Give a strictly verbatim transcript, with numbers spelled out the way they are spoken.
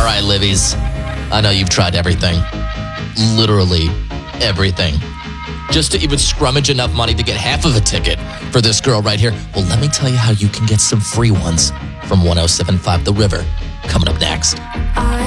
All right, Livies. I know you've tried everything. Literally everything. Just to even scrummage enough money to get half of a ticket for this girl right here. Well, let me tell you how you can get some free ones from one oh seven point five The River. Coming up next. I